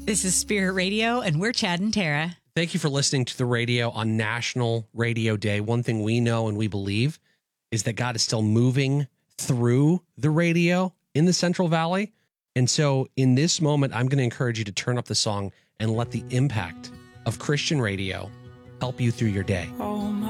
This is Spirit Radio, and we're Chad and Tara. Thank you for listening to the radio on National Radio Day. One thing we know and we believe is that God is still moving through the radio in the Central Valley. And so in this moment, I'm going to encourage you to turn up the song and let the impact of Christian radio help you through your day. Oh, my